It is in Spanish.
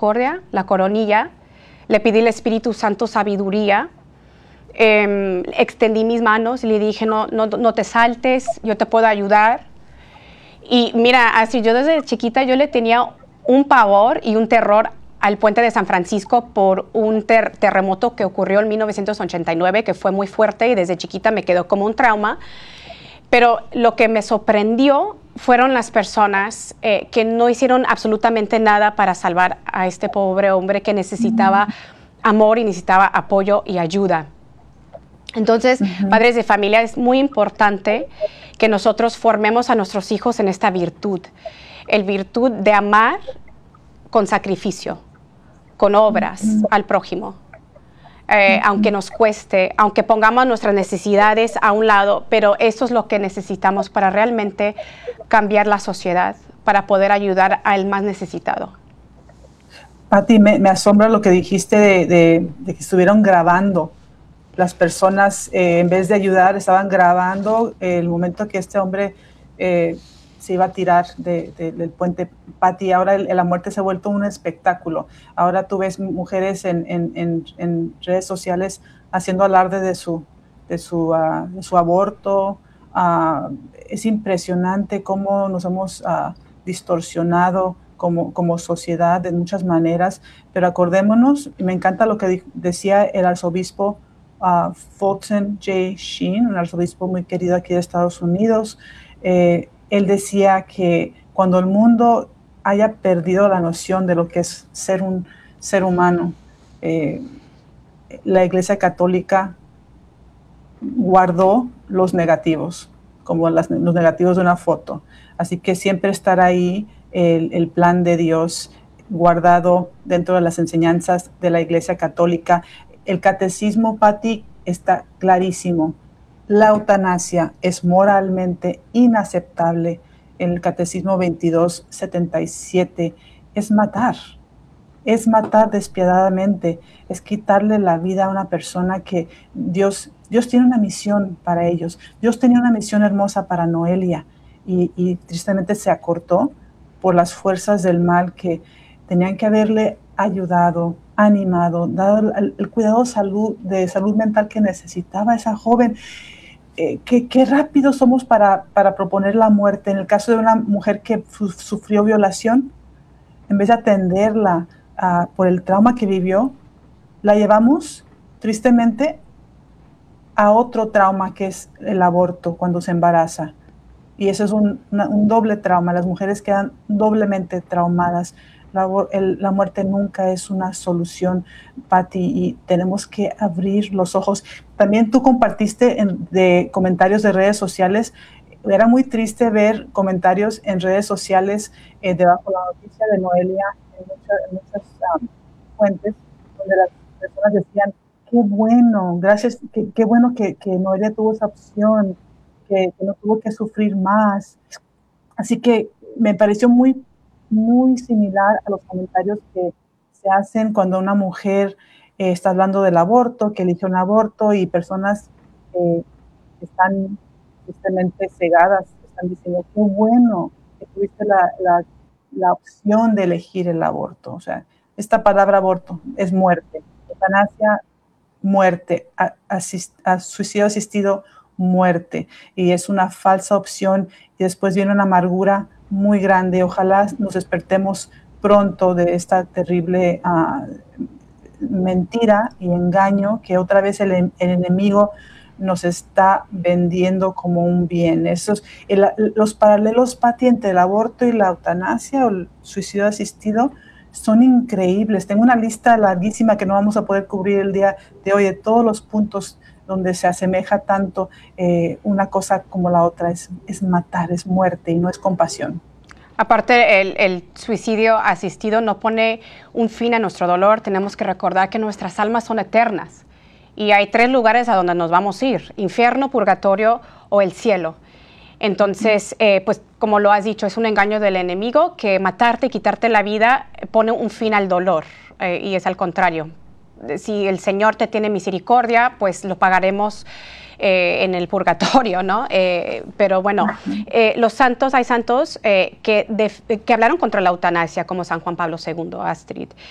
misericordia, la coronilla, le pedí al Espíritu Santo sabiduría, extendí mis manos y le dije, no te saltes, yo te puedo ayudar. Y mira, así yo desde chiquita yo le tenía un pavor y un terror al puente de San Francisco por un terremoto que ocurrió en 1989, que fue muy fuerte y desde chiquita me quedó como un trauma. Pero lo que me sorprendió fueron las personas que no hicieron absolutamente nada para salvar a este pobre hombre que necesitaba amor y necesitaba apoyo y ayuda. Entonces, padres de familia, es muy importante que nosotros formemos a nuestros hijos en esta virtud, el virtud de amar con sacrificio, con obras al prójimo. Aunque nos cueste, aunque pongamos nuestras necesidades a un lado, pero eso es lo que necesitamos para realmente cambiar la sociedad, para poder ayudar al más necesitado. Pati, me asombra lo que dijiste de que estuvieron grabando. Las personas, en vez de ayudar, estaban grabando el momento que este hombre se iba a tirar del puente. Pati, ahora la muerte se ha vuelto un espectáculo. Ahora tú ves mujeres en redes sociales haciendo alarde de su aborto. Es impresionante cómo nos hemos distorsionado como sociedad de muchas maneras, pero acordémonos, me encanta lo que decía el arzobispo Fulton J. Sheen, un arzobispo muy querido aquí de Estados Unidos. Él decía que cuando el mundo haya perdido la noción de lo que es ser un ser humano, la Iglesia Católica guardó los negativos, como los negativos de una foto. Así que siempre estará ahí el plan de Dios guardado dentro de las enseñanzas de la Iglesia Católica. El catecismo, Pati, está clarísimo. La eutanasia es moralmente inaceptable. En el catecismo 2277 es matar despiadadamente, es quitarle la vida a una persona que Dios tiene una misión para ellos. Dios tenía una misión hermosa para Noelia y tristemente se acortó por las fuerzas del mal que tenían que haberle ayudado, animado, dado el cuidado de salud mental que necesitaba esa joven. Qué rápido somos para proponer la muerte. En el caso de una mujer que sufrió violación, en vez de atenderla por el trauma que vivió, la llevamos tristemente a otro trauma que es el aborto cuando se embaraza. Y eso es un doble trauma. Las mujeres quedan doblemente traumadas. La muerte nunca es una solución, Pati, y tenemos que abrir los ojos. También tú compartiste de comentarios de redes sociales. Era muy triste ver comentarios en redes sociales debajo de la noticia de Noelia en muchas fuentes, donde las personas decían, qué bueno, gracias, qué bueno que Noelia tuvo esa opción, que no tuvo que sufrir más. Así que me pareció muy, muy similar a los comentarios que se hacen cuando una mujer está hablando del aborto, que eligió un aborto, y personas que están tristemente cegadas, están diciendo, qué bueno que tuviste la opción de elegir el aborto. O sea, esta palabra aborto es muerte, eutanasia, muerte, suicidio asistido, muerte, y es una falsa opción, y después viene una amargura muy grande. Ojalá nos despertemos pronto de esta terrible mentira y engaño que otra vez el enemigo nos está vendiendo como un bien. Los paralelos, Pati, entre el aborto y la eutanasia o el suicidio asistido son increíbles. Tengo una lista larguísima que no vamos a poder cubrir el día de hoy, de todos los puntos donde se asemeja tanto una cosa como la otra. Es matar, es muerte y no es compasión. Aparte, el suicidio asistido no pone un fin a nuestro dolor. Tenemos que recordar que nuestras almas son eternas y hay 3 lugares a donde nos vamos a ir: infierno, purgatorio o el cielo. Entonces, pues como lo has dicho, es un engaño del enemigo que matarte y quitarte la vida pone un fin al dolor, y es al contrario. Si el Señor te tiene misericordia, pues lo pagaremos en el purgatorio, ¿no? Pero bueno, los santos, hay santos que hablaron contra la eutanasia, como San Juan Pablo II, Astrid.